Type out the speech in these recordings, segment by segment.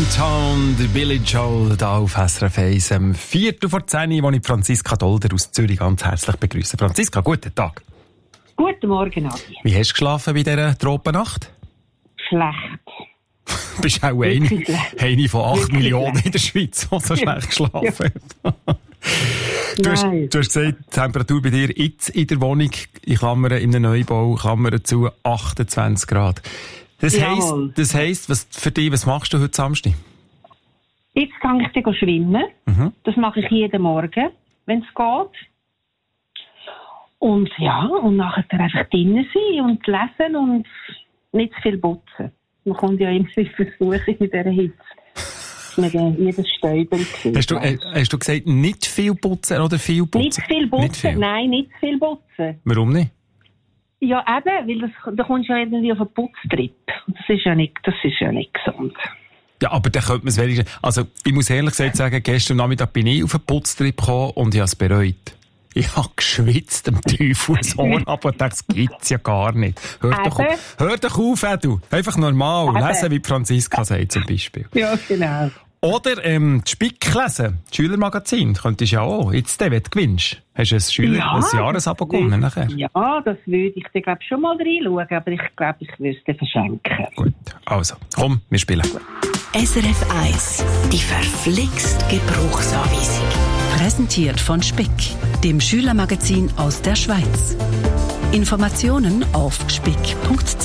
Town, der Billy Joel, hier auf SRF 1, 10:04, wo ich Franziska Dolder aus Zürich ganz herzlich begrüße. Franziska, guten Tag. Guten Morgen, Adi. Wie hast du geschlafen bei dieser Tropennacht? Schlecht. Du bist auch eine von 8 Millionen in der Schweiz, die so schlecht geschlafen hat. Du hast gesagt, die Temperatur bei dir jetzt in der Wohnung, in Klammern, in einem Neubau, Klammern zu, 28 Grad. Das heisst, was für dich, was machst du heute Samstag? Jetzt kann ich dann schwimmen. Mhm. Das mache ich jeden Morgen, wenn es geht. Und ja, und nachher einfach drinnen sein und lesen und nicht zu viel putzen. Man kommt ja immer versuchen mit dieser Hitze. Mit jedes Stäubchen. Hast du gesagt, nicht viel putzen oder viel putzen? Nicht viel putzen, nicht viel. Nein, nicht viel putzen. Warum nicht? Ja, eben, weil da kommst du ja irgendwie auf einen Putztrip. Das ist ja nicht gesund. Ja, aber dann könnte man es wenigstens... Also, ich muss ehrlich gesagt sagen, gestern Nachmittag bin ich auf einen Putztrip gekommen und ich habe es bereut. Ich habe geschwitzt am Teufelshohn ab und dachte, das gibt's ja gar nicht. Hör doch auf, Edu. Einfach normal. Lesen, wie Franziska sagt zum Beispiel. Ja, genau. Oder die Spick lesen, das Schülermagazin. Könntest du ja auch. Jetzt, wenn du gewinnst. Hast du ein Jahresabo gewonnen nachher? Ja, das würde ich dann, glaube schon mal reinschauen, aber ich glaube, ich würde es dir verschenken. Gut, also, komm, wir spielen. SRF 1, die verflixt Gebrauchsanweisung. Präsentiert von Spick, dem Schülermagazin aus der Schweiz. Informationen auf spick.ch.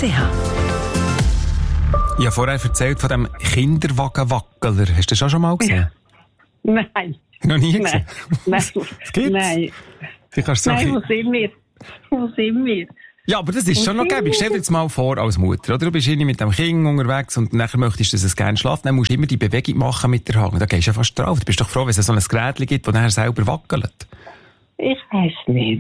Ich habe vorher erzählt von dem Kinderwagenwackeler. Hast du das schon mal gesehen? Nein. Noch nie gesehen? Nein. Das gibt's? Nein. Wo sind wir? Ja, aber das ist schon noch gäbig. Stell dir jetzt mal vor als Mutter, oder? Du bist mit dem Kind unterwegs und nachher möchtest du, dass es gerne schlaft. Dann musst du immer die Bewegung machen mit der Hand. Da gehst du ja fast drauf. Du bist doch froh, wenn es so ein Gerät gibt, das nachher selber wackelt. Ich weiß nicht.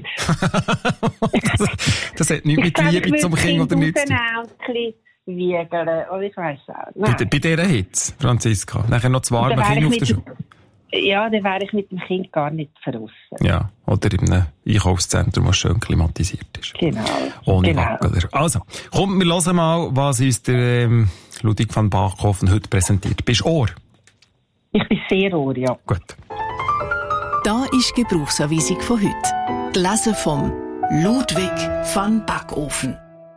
das hat nichts mit Liebe zum Kind oder nichts zu tun. Wiegeln, oder ich weiss auch. Nein. Bei dieser Hitze, Franziska. Nachher noch das warme Kind auf der Schule. Ja, dann wäre ich mit dem Kind gar nicht draussen. Ja, oder in einem Einkaufszentrum, das schön klimatisiert ist. Genau. Ohne Wackeler. Also, komm, wir hören mal, was uns der Ludwig van Bachhofen heute präsentiert. Bist du Ohr? Ich bin sehr Ohr, ja. Gut. Da ist die Gebrauchsanweisung von heute. Gelesen vom Ludwig van Bachhofen.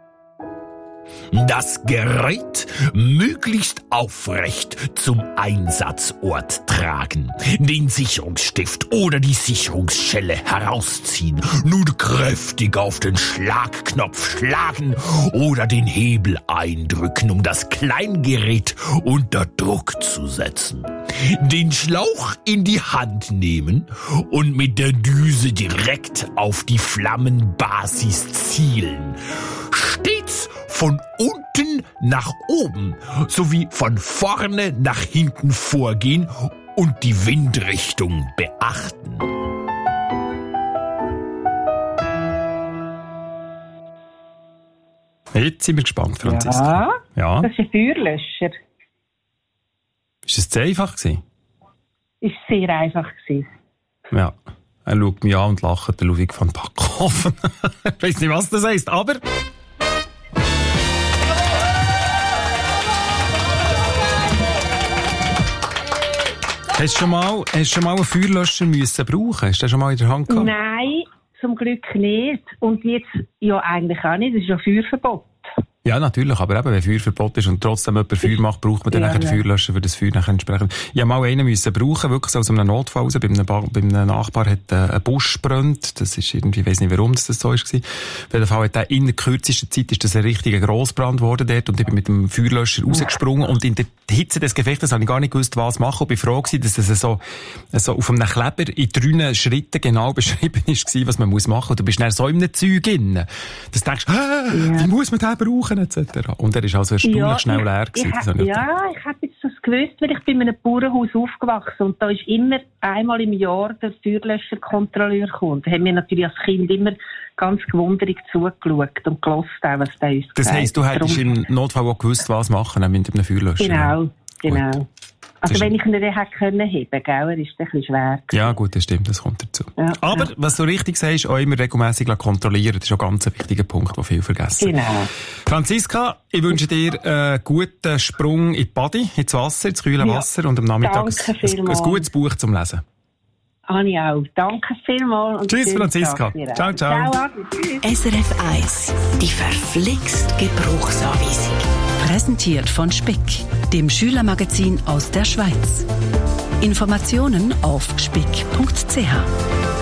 Das Gerät möglichst aufrecht zum Einsatzort tragen, den Sicherungsstift oder die Sicherungsschelle herausziehen, nun kräftig auf den Schlagknopf schlagen oder den Hebel eindrücken, um das Kleingerät unter Druck zu setzen. Den Schlauch in die Hand nehmen und mit der Düse direkt auf die Flammenbasis zielen. Stets von unten nach oben sowie von vorne nach hinten vorgehen und die Windrichtung beachten. Jetzt sind wir gespannt, Franziska. Ja. Das ist ein Feuerlöscher. Ist es zu einfach gewesen? Ist sehr einfach gewesen. Ja. Er schaut mich an und lacht, der Ludwig van Bachhofen. Ich weiss nicht, was das heisst, aber... Hast du schon mal einen Feuerlöscher müssen brauchen? Hast du den schon mal in der Hand gehabt? Nein, zum Glück nicht. Und jetzt ja eigentlich auch nicht. Das ist ja Feuerverbot. Ja, natürlich, aber eben, wenn Feuerverbot ist und trotzdem jemand Feuer macht, braucht man dann nachher den Feuerlöscher für das Feuer nachher entsprechend. Ich habe mal einen müssen brauchen, wirklich so aus einem Notfall raus. Bei einem Nachbar hat ein Busch gebrannt. Das ist irgendwie, ich weiss nicht, warum das so war. Auf jeden Fall hat in der kürzesten Zeit ist das ein richtiger Grossbrand geworden dort und ich bin mit dem Feuerlöscher rausgesprungen und in der Hitze des Gefechtes habe ich gar nicht gewusst, was machen. Und ich war froh gewesen, dass es so auf einem Kleber in 3 Schritten genau beschrieben war, was man machen muss. Und du bist dann so in einem Zeug drin. Dass du denkst, wie muss man den brauchen, etc. Und er ist also erstaunlich schnell leer gewesen. Ich habe jetzt das gewusst, weil ich bin in einem Bauernhaus aufgewachsen und da ist immer einmal im Jahr der Feuerlöscherkontrolleur gekommen. Da haben wir natürlich als Kind immer ganz gewundert zugeschaut und gehört, was da uns Das heisst, du hättest im Notfall auch gewusst, was machen mit einem Feuerlöscher? Genau. Gut. Also wenn ich ihn dann hätte können heben, gell, ist es ein bisschen schwer. Ja, gut, das stimmt, das kommt dazu. Ja, aber, was du richtig sagst, auch immer regelmässig kontrollieren, das ist auch ganz ein wichtiger Punkt, den viele vergessen. Genau. Franziska, ich wünsche dir einen guten Sprung in die Body, ins Wasser, ins kühle Wasser und am Nachmittag ein gutes Buch zum Lesen. Anni auch. Danke vielmals. Tschüss, Franziska. Ciao, ciao. SRF 1, die verflixt Gebrauchsanweisung. Präsentiert von Speck, dem Schülermagazin aus der Schweiz. Informationen auf speck.ch.